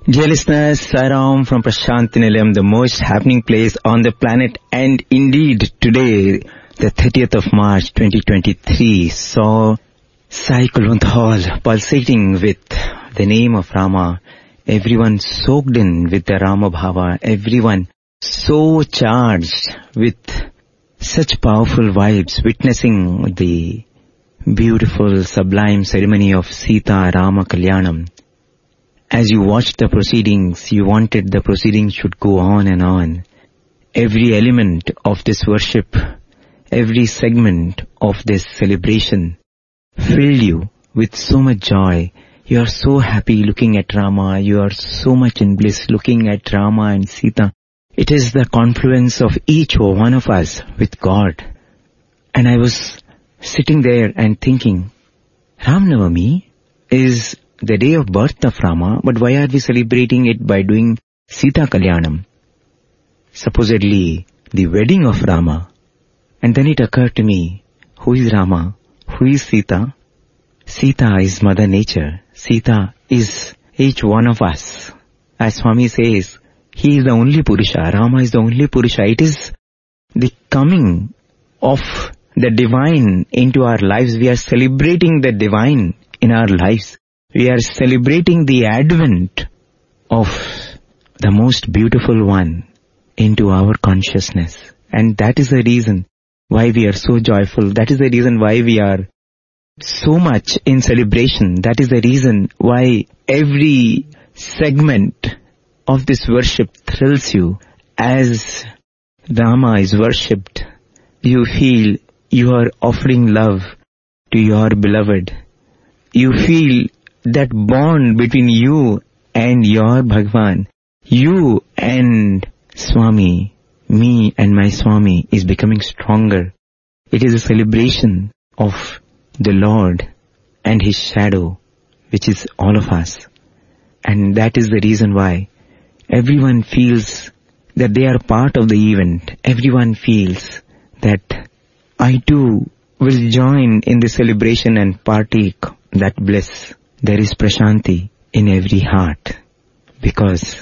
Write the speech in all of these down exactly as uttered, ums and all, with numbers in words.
Dear listeners, Sairam from Prashanthi Nilayam, the most happening place on the planet, and indeed today, the thirtieth of March twenty twenty-three, saw Sai Kulwant Hall pulsating with the name of Rama, everyone soaked in with the Rama Bhava, everyone so charged with such powerful vibes, witnessing the beautiful, sublime ceremony of Sita Rama Kalyanam. As you watched the proceedings, you wanted the proceedings should go on and on. Every element of this worship, every segment of this celebration filled you with so much joy. You are so happy looking at Rama. You are so much in bliss looking at Rama and Sita. It is the confluence of each one of us with God. And I was sitting there and thinking, Ram Navami is the day of birth of Rama, but why are we celebrating it by doing Sita Kalyanam? Supposedly the wedding of Rama. And then it occurred to me, who is Rama? Who is Sita? Sita is Mother Nature. Sita is each one of us. As Swami says, he is the only Purusha. Rama is the only Purusha. It is the coming of the divine into our lives. We are celebrating the divine in our lives. We are celebrating the advent of the most beautiful one into our consciousness. And that is the reason why we are so joyful. That is the reason why we are so much in celebration. That is the reason why every segment of this worship thrills you. As Rama is worshipped, you feel you are offering love to your beloved. You feel that bond between you and your Bhagwan, you and Swami, me and my Swami is becoming stronger. It is a celebration of the Lord and His shadow, which is all of us. And that is the reason why everyone feels that they are part of the event. Everyone feels that I too will join in the celebration and partake that bliss. There is Prashanti in every heart, because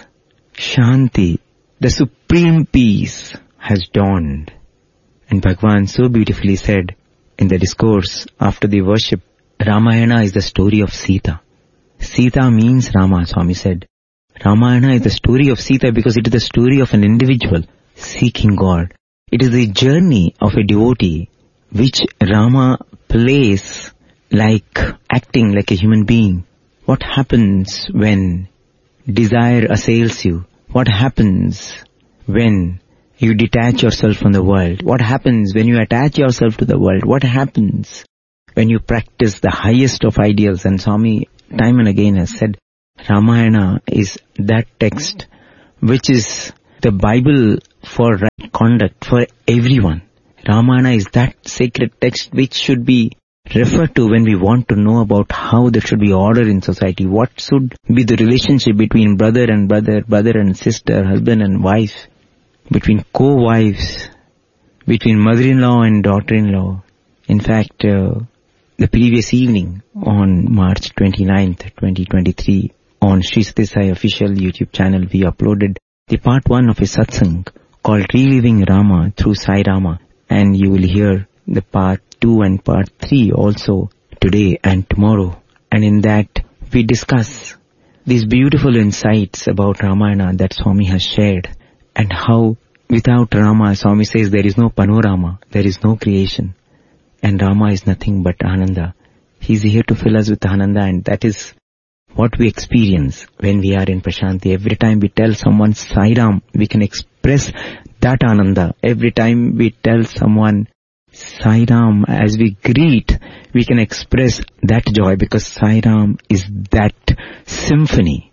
Shanti, the supreme peace, has dawned. And Bhagwan so beautifully said in the discourse after the worship, Ramayana is the story of Sita. Sita means Rama, Swami said. Ramayana is the story of Sita because it is the story of an individual seeking God. It is the journey of a devotee which Rama plays like acting like a human being. What happens when desire assails you? What happens when you detach yourself from the world? What happens when you attach yourself to the world? What happens when you practice the highest of ideals? And Swami time and again has said, Ramayana is that text which is the Bible for right conduct for everyone. Ramayana is that sacred text which should be referred to when we want to know about how there should be order in society. What should be the relationship between brother and brother, brother and sister, husband and wife, between co-wives, between mother-in-law and daughter-in-law. In fact, uh, the previous evening on March twenty-ninth, twenty twenty-three, on Sri Sathya Sai official YouTube channel, we uploaded the part one of a satsang called Reliving Rama through Sai Rama. And you will hear the part two and part three also today and tomorrow. And in that we discuss these beautiful insights about Ramayana that Swami has shared, and how without Rama, Swami says, there is no panorama, there is no creation. And Rama is nothing but Ananda. He is here to fill us with Ananda, and that is what we experience when we are in Prashanti. Every time we tell someone Sai Ram, we can express that Ananda. Every time we tell someone Sai Ram, as we greet, we can express that joy, because Sai Ram is that symphony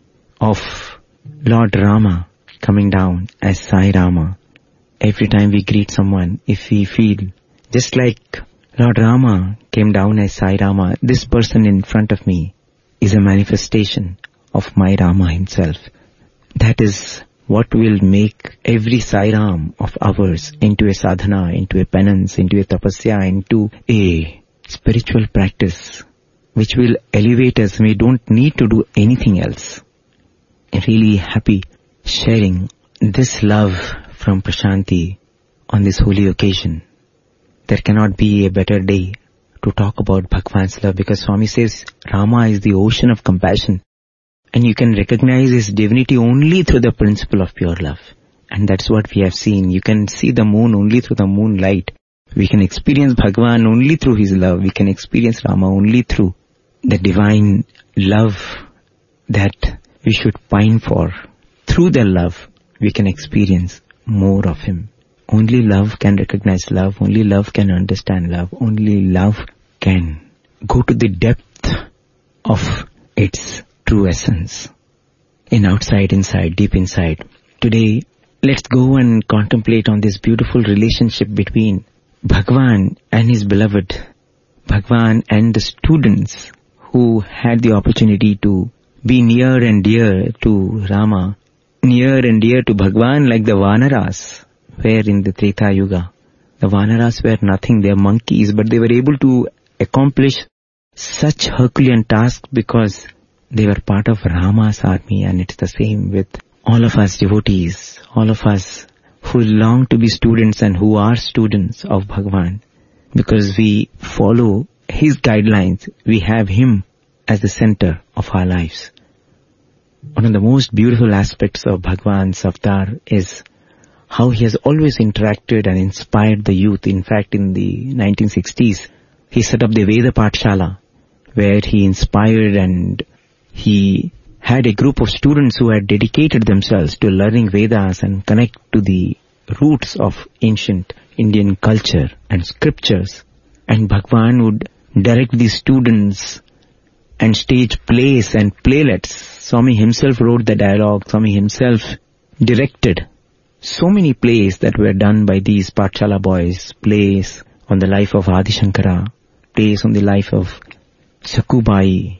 of Lord Rama coming down as Sai Rama. Every time we greet someone, if we feel just like Lord Rama came down as Sai Rama, this person in front of me is a manifestation of my Rama himself. That is what will make every Sai Ram of ours into a sadhana, into a penance, into a tapasya, into a spiritual practice which will elevate us. We don't need to do anything else. really happy sharing this love from Prashanti on this holy occasion. There cannot be a better day to talk about Bhagwan's love, because Swami says Rama is the ocean of compassion, and you can recognize his divinity only through the principle of pure love. And that's what we have seen. You can see the moon only through the moonlight. We can experience Bhagwan only through his love. We can experience Rama only through the divine love that we should pine for. Through the love, we can experience more of him. Only love can recognize love. Only love can understand love. Only love can go to the depth of its true essence. In outside, inside, deep inside. Today, let's go and contemplate on this beautiful relationship between Bhagwan and his beloved. Bhagwan and the students who had the opportunity to be near and dear to Rama, near and dear to Bhagwan, like the Vanaras were in the Treta Yuga. The Vanaras were nothing, they are monkeys, but they were able to accomplish such Herculean tasks because they were part of Rama's army. And it's the same with all of us devotees, all of us who long to be students and who are students of Bhagwan. Because we follow his guidelines, we have him as the center of our lives. One of the most beautiful aspects of Bhagwan's avatar is how he has always interacted and inspired the youth. In fact, in the nineteen sixties, he set up the Veda Pathshala, where he inspired and he had a group of students who had dedicated themselves to learning Vedas and connect to the roots of ancient Indian culture and scriptures. And Bhagwan would direct these students and stage plays and playlets. Swami himself wrote the dialogue. Swami himself directed so many plays that were done by these Pathshala boys. Plays on the life of Adi Shankara, plays on the life of Sakubai,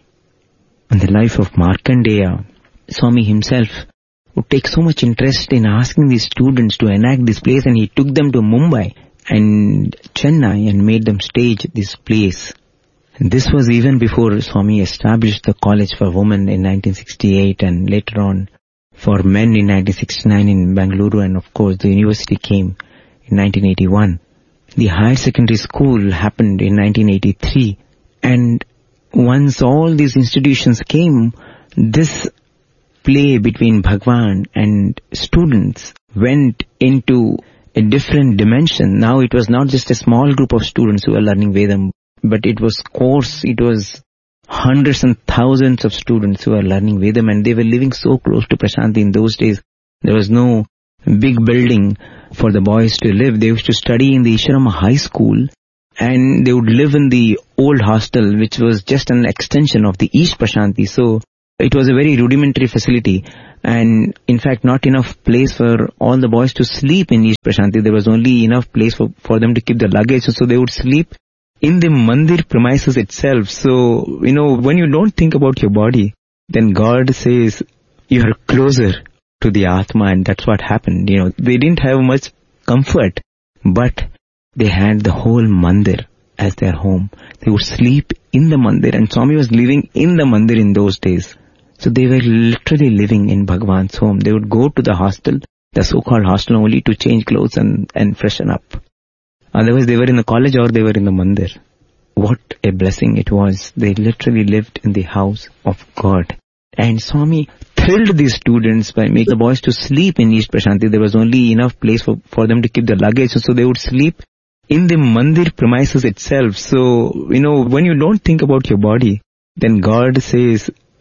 on the life of Markandeya. Swami himself would take so much interest in asking these students to enact these plays, and he took them to Mumbai and Chennai and made them stage these plays. And this was even before Swami established the College for Women in nineteen sixty-eight, and later on for men in nineteen sixty-nine in Bengaluru, and of course the university came in nineteen eighty-one. The higher secondary school happened in nineteen eighty-three, and once all these institutions came, this play between Bhagwan and students went into a different dimension. Now it was not just a small group of students who were learning Vedam, but it was course, it was hundreds and thousands of students who were learning Vedam, and they were living so close to Prashanti. In those days, there was no big building for the boys to live. They used to study in the Isharama High School, and they would live in the old hostel, which was just an extension of the East Prashanti. So it was a very rudimentary facility, and in fact not enough place for all the boys to sleep in East Prashanti. There was only enough place for, for them to keep their luggage, so they would sleep in the mandir premises itself. So, you know, when you don't think about your body, then God says you are closer to the Atma, and that's what happened. You know, they didn't have much comfort, but they had the whole mandir as their home. They would sleep in the mandir, and Swami was living in the mandir in those days. So they were literally living in Bhagwan's home. They would go to the hostel, the so-called hostel, only to change clothes and, and freshen up. Otherwise they were in the college or they were in the mandir. What a blessing it was. They literally lived in the house of God. And Swami thrilled these students by making the boys to sleep in East Prashanti. There was only enough place for, for them to keep their luggage, so they would sleep in the mandir premises itself. So, you know, when you don't think about your body, then God says